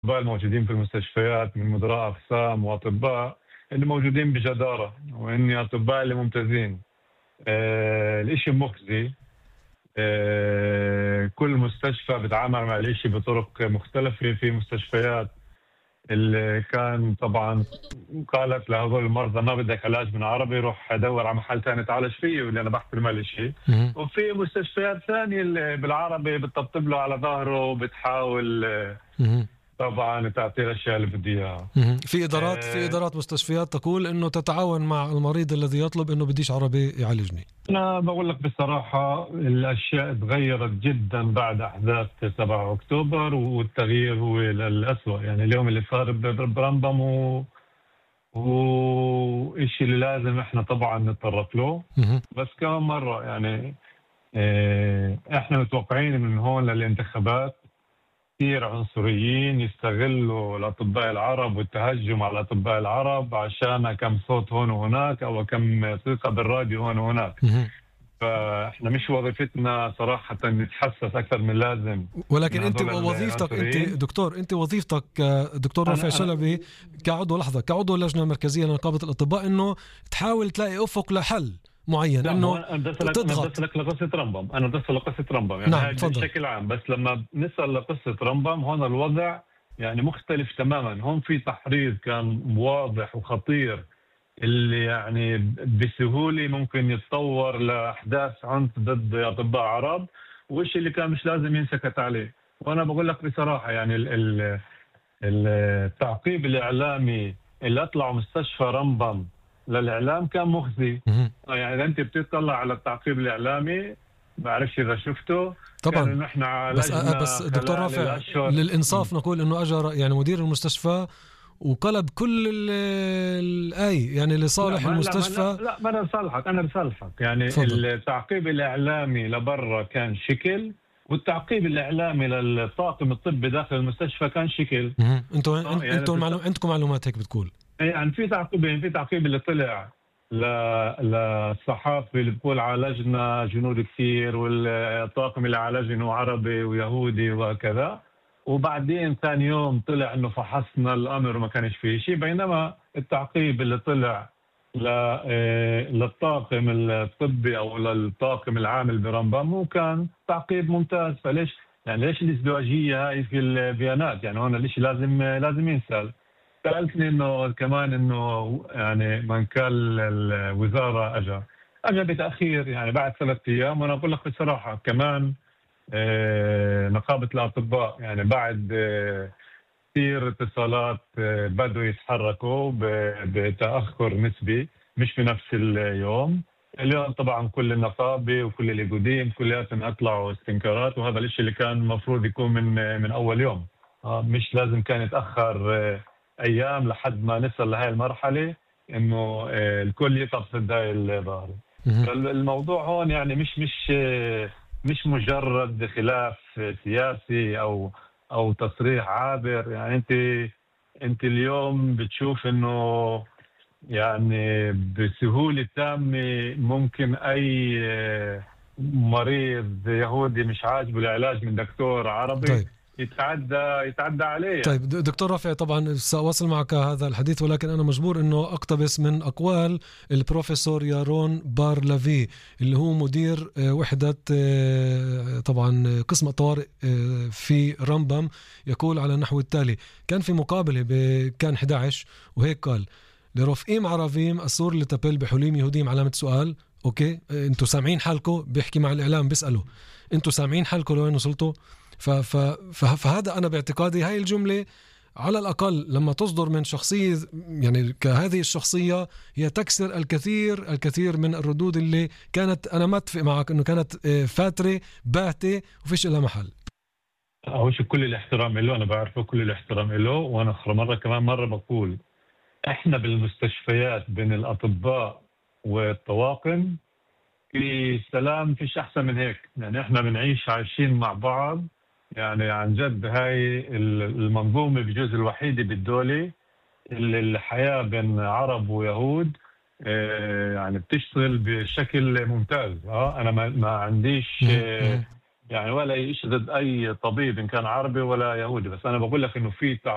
الأطباء الموجودين في المستشفيات من مدراء أقسام وأطباء اللي موجودين بجدارة، وإني أطباء اللي ممتازين. الإشي مخزي. كل مستشفى بتعامل مع الإشي بطرق مختلفة. في مستشفيات اللي كان طبعا قالت لهذول المرضى ما بدك علاج من عربي، روح دور على محل ثاني تعالج فيه واللي انا بحكي ما لي شيء. مهم. وفي مستشفيات ثانيه اللي بالعربي بتطبطب له على ظهره وبتحاول مهم. طبعا تعطيه الاشياء اللي بده اياها. مهم. في آه، إدارات مستشفيات تقول إنه تتعاون مع المريض الذي يطلب إنه بديش عربي يعالجني. انا بقول لك بصراحه الاشياء تغيرت جدا بعد احداث 7 اكتوبر، والتغيير هو للأسوأ. يعني اليوم اللي صار برمبم وإشي اللي لازم احنا طبعا نتطرق له. مهم. بس كمان مرة يعني احنا متوقعين من هون للانتخابات كثير عنصريين يستغلوا الأطباء العرب والتهجم على الأطباء العرب عشان كم صوت هون وهناك أو كم ثقة بالراديو هون وهناك. مهم. فاحنا مش وظيفتنا صراحة نتحسس أكثر من لازم من ولكن انت هذول وظيفتك، انت العنصريين. دكتور، انت وظيفتك دكتور رافع أنا شلبي كعضو، لحظه، كعضو اللجنه المركزيه لنقابه الاطباء، انه تحاول تلاقي افق لحل معين، لا، ما هو انه انا بدي اسالك تضغط. لقصه رمبم. انا بدي اسال لقصه رمبم، يعني نعم هاي تفضل. بشكل عام. بس لما نسال لقصه رمبم هون الوضع يعني مختلف تماما. هون في تحريض كان واضح وخطير اللي يعني بسهوله ممكن يتطور لاحداث عنف ضد اطباء عرب، والشيء اللي كان مش لازم ينسكت عليه. وانا بقول لك بصراحه يعني التعقيب الاعلامي اللي اطلعوا مستشفى رمبم للاعلام كان مخزي. مهم. يعني اذا انت بتطلع على التعقيب الاعلامي، بعرفش اذا شفته، كان طبعا. انه احنا بس عالجنا دكتور خلال رافع، الاشهر. للانصاف نقول انه اجى يعني مدير المستشفى وقلب كل الآي يعني لا لصالح ما لا ما لا, المستشفى. لا ما انا بصالحك. يعني تفضل. التعقيب الاعلامي لبرا كان شكل، والتعقيب الاعلامي للطاقم الطبي داخل المستشفى كان شكل. مهم. انتوا يعني عندكم معلومات هيك بتقول؟ يعني في تعقيبين. في تعقيب اللي طلع للصحافي اللي بقول عالجنا جنود كثير، والطاقم اللي عالجنه عربي ويهودي وكذا، وبعدين ثاني يوم طلع انه فحصنا الامر وما كانش فيه شيء. بينما التعقيب اللي طلع للطاقم الطبي او للطاقم العامل برمبم هو كان تعقيب ممتاز. فليش يعني ليش الازدواجيه هاي في البيانات؟ يعني هون الشيء لازم ينسال. سألتني انه كمان انه يعني منكال الوزاره اجى بتاخير، يعني بعد 3 ايام. وانا اقول لك بصراحه كمان نقابه الاطباء يعني بعد كثير اتصالات بدوا يتحركوا بتاخر نسبي، مش في نفس اليوم. اليوم طبعا كل النقابه وكل اللي قديم كلياتهم اطلعوا استنكارات، وهذا الشيء اللي كان المفروض يكون من اول يوم. مش لازم كان يتاخر ايام لحد ما نصل لهي المرحله انه الكل يقف ضد هاي الظاهره. مهم. فالموضوع هون يعني مش مجرد خلاف سياسي او تصريح عابر. يعني انت اليوم بتشوف انه يعني بسهوله تامه ممكن اي مريض يهودي مش عاجبه العلاج من دكتور عربي طيب. يتعدى عليه طيب يعني. دكتور رافع، طبعا سأواصل معك هذا الحديث، ولكن أنا مجبور أنه أقتبس من أقوال البروفيسور يارون بارلافي اللي هو مدير وحدة طبعا قسم الطوارئ في رمبم. يقول على النحو التالي: كان في مقابلة بكان 11 وهيك قال: لرفقيم عربيم السور لتبل بحليم يهوديم علامة سؤال. أوكي، أنتوا سامعين حالكم؟ بيحكي مع الإعلام بيسأله أنتوا سامعين حالكم لوين وصلتوا؟ فهذا أنا باعتقادي هاي الجملة على الأقل لما تصدر من شخصية يعني كهذه الشخصية هي تكسر الكثير من الردود اللي كانت، أنا ما أتفق معك أنه كانت فاترة باهتة وفيش لها محل. أول شيء كل الاحترام له، أنا بعرفه كل الاحترام له. وأنا مرة بقول إحنا بالمستشفيات بين الأطباء والطواقم في سلام، فيش أحسن من هيك. يعني إحنا عايشين مع بعض. يعني عن جد هاي المنظومة بجوز الوحيدة بالدولة اللي الحياة بين عرب ويهود يعني بتشتغل بشكل ممتاز. أنا ما عنديش يعني ولا شيء ضد أي طبيب إن كان عربي ولا يهودي. بس أنا بقول لك إنه في